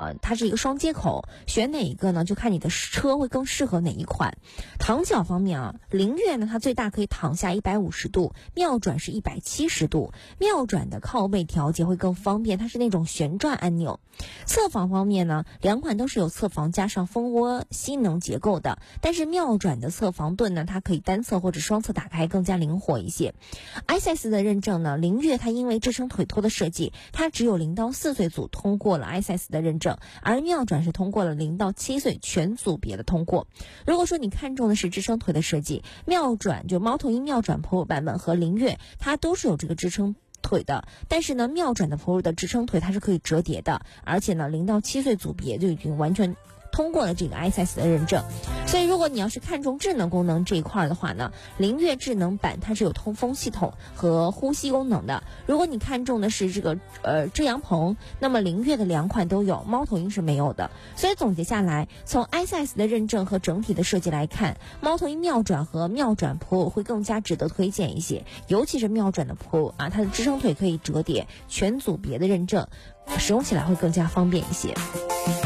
它是一个双接口，选哪一个呢？就看你的车会更适合哪一款。躺脚方面啊，凌越呢它最大可以躺下150度，妙转是170度，妙转的靠背调节会更方便，它是那种旋转按钮。侧防方面呢，两款都是有侧防加上蜂窝吸能结构的，但是妙转的侧防盾呢，它可以单侧或者双侧打开，更加灵活一些。ISIS 的认证呢，凌越它因为支撑腿托的设计，它只有0到4岁组通过了 ISIS 的认证，而妙转是通过了0到7岁全组别的通过。如果说你看中的是支撑腿的设计，妙转就猫头鹰妙转 Pro 版本和凌越它都是有这个支撑腿的，但是呢，妙转的 Pro 的支撑腿它是可以折叠的，而且呢，0到7岁组别就已经完全通过了这个 ISIS 的认证。所以如果你要是看重智能功能这一块的话呢，凌越智能版它是有通风系统和呼吸功能的。如果你看重的是这个遮阳棚，那么凌越的两款都有，猫头鹰是没有的。所以总结下来，从 ISIS 的认证和整体的设计来看，猫头鹰妙转和妙转 Pro 会更加值得推荐一些，尤其是妙转的 Pro 啊，它的支撑腿可以折叠，全组别的认证，使用起来会更加方便一些。